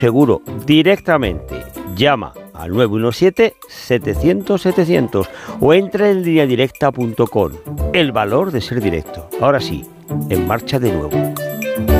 seguro directamente. Llama al 917-700-700 o entra en lineadirecta.com. El valor de ser directo. Ahora sí, en marcha de nuevo.